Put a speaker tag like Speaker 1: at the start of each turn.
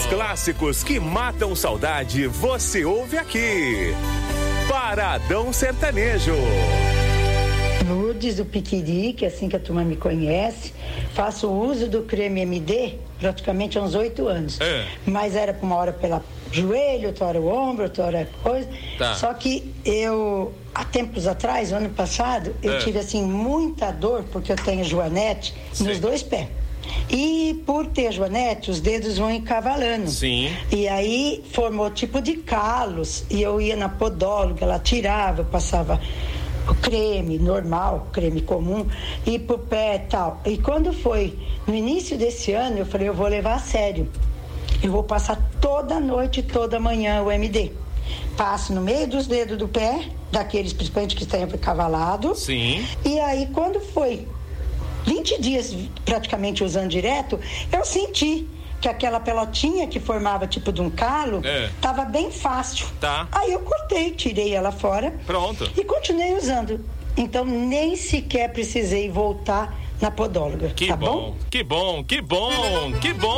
Speaker 1: clássicos que matam saudade, você ouve aqui. Paradão Sertanejo.
Speaker 2: Lourdes do Piquiri, que é assim que a turma me conhece. Faço uso do creme MD praticamente há uns 8 anos. Mas era por uma hora pela joelho, outra hora o ombro, outra hora coisa.
Speaker 3: Tá.
Speaker 2: Só que eu, há tempos atrás, ano passado, eu tive assim muita dor, porque eu tenho joanete nos 2 pés. E por ter joanete, os dedos vão encavalando.
Speaker 3: Sim.
Speaker 2: E aí formou tipo de calos. E eu ia na podóloga, ela tirava, eu passava o creme normal, creme comum, e pro pé e tal. E quando foi no início desse ano, eu falei, eu vou levar a sério. Eu vou passar toda noite, toda manhã o MD. Passo no meio dos dedos do pé, daqueles principalmente que estão encavalados.
Speaker 3: Sim.
Speaker 2: E aí, quando foi 20 dias praticamente usando direto, eu senti que aquela pelotinha que formava tipo de um calo tava bem fácil.
Speaker 3: Tá.
Speaker 2: Aí eu cortei, tirei ela fora.
Speaker 3: Pronto.
Speaker 2: E continuei usando. Então nem sequer precisei voltar na podóloga.
Speaker 3: Que
Speaker 2: tá
Speaker 3: bom, que bom, que bom, que bom.